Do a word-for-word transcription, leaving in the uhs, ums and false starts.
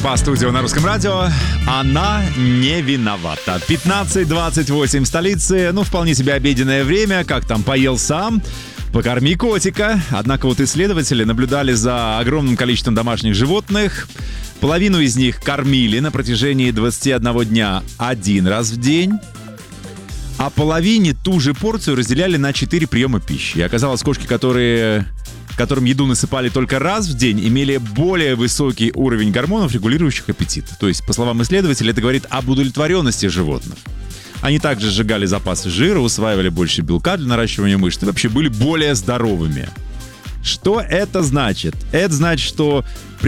по студию на Русском радио. Она не виновата. пятнадцать двадцать восемь в столице. Ну, вполне себе обеденное время. Как там, поел сам? Покорми котика. Однако вот исследователи наблюдали за огромным количеством домашних животных. Половину из них кормили на протяжении двадцати одного дня один раз в день. А половине ту же порцию разделяли на четыре приема пищи. И оказалось, кошки, которые... которым еду насыпали только раз в день, имели более высокий уровень гормонов, регулирующих аппетит. То есть, по словам исследователей, это говорит об удовлетворенности животных. Они также сжигали запасы жира, усваивали больше белка для наращивания мышц и вообще были более здоровыми. Что это значит? Это значит, что